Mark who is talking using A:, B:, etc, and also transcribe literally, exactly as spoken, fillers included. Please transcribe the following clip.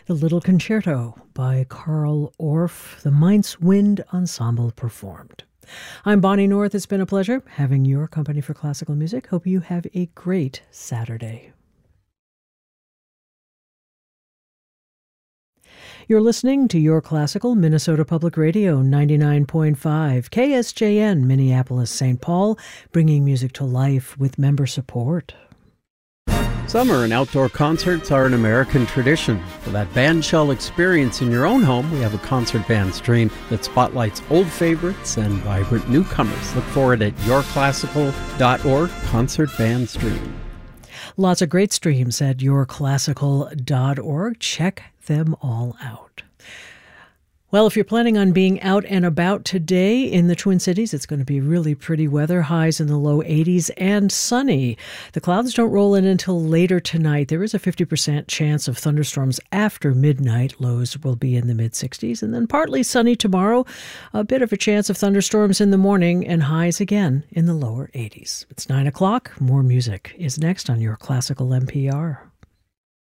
A: The Little Concerto by Carl Orff, the Mainz Wind Ensemble performed. I'm Bonnie North. It's been a pleasure having your company for classical music. Hope you have a great Saturday. You're listening to Your Classical Minnesota Public Radio, ninety-nine point five, K S J N, Minneapolis, Saint Paul, bringing music to life with member support.
B: Summer and outdoor concerts are an American tradition. For that bandshell experience in your own home, we have a concert band stream that spotlights old favorites and vibrant newcomers. Look for it at your classical dot org, Concert Band Stream.
A: Lots of great streams at your classical dot org. Check them all out. Well, if you're planning on being out and about today in the Twin Cities, it's going to be really pretty weather, highs in the low eighties and sunny. The clouds don't roll in until later tonight. There is a fifty percent chance of thunderstorms after midnight. Lows will be in the mid sixties, and then partly sunny tomorrow. A bit of a chance of thunderstorms in the morning and highs again in the lower eighties. It's nine o'clock. More music is next on your Classical N P R.